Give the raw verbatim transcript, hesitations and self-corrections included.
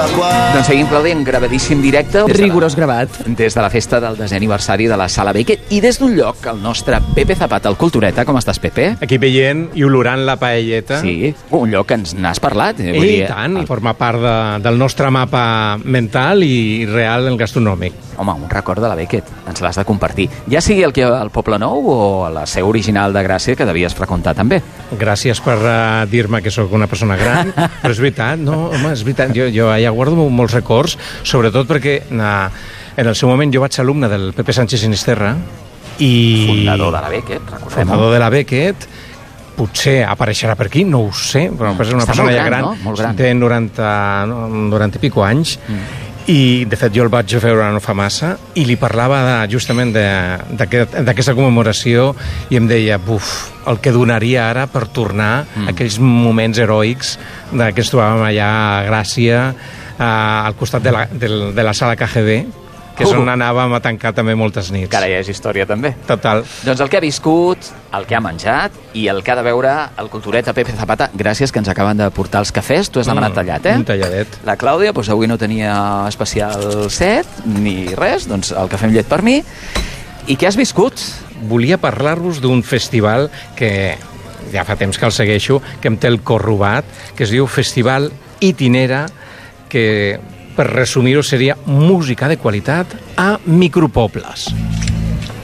Doncs seguim, Clàudia, en gravadíssim directe. Rigorós gravat. Des de la festa del desè aniversari de la Sala Beckett i des d'un lloc, el nostre Pepe Zapata, el Cultureta. Com estàs, Pepe? Aquí veient i olorant la paelleta. Sí, un lloc que ens n'has parlat. I dir, tant, i forma part de, del nostre mapa mental i real el gastronòmic. Home, un record de la Beckett, ens l'has de compartir. Ja sigui el que al Poble Nou o a la seu original de Gràcia, que devies freqüentar també. Gràcies per uh, dir-me que sóc una persona gran, però és veritat, no, home, és veritat, jo, jo allà guardo molts records, sobretot perquè uh, en el seu moment jo vaig ser alumne del Pepe Sánchez Sinisterra i... Fundador de la Beckett, recordem. Fundador de la Beckett, potser apareixerà per aquí, no ho sé, però és una Està persona molt ja gran, gran, no? Molt gran. té noranta, noranta i pico anys, mm. i de fet jo el vaig veure no fa massa i li parlava de, justament d'aquesta commemoració i em deia, buf, el que donaria ara per tornar mm. a aquells moments heroics de que ens trobàvem allà a Gràcia, eh, al costat de la, de, de la sala K G B, que és on anàvem a tancar també moltes nits. Que ara ja és història també. Total. Doncs el que ha viscut, el que ha menjat i el que ha de veure el Cultureta Pepe Zapata. Gràcies, que ens acaben de portar els cafès. Tu has demanat mm, tallat, eh? Un talladet. La Clàudia, doncs avui no tenia especial set ni res, doncs el cafè amb llet per mi. I què has viscut? Volia parlar-vos d'un festival que ja fa temps que el segueixo, que em té el cor robat, que es diu Festival Itinera, que per resumir-ho seria música de qualitat a micropobles.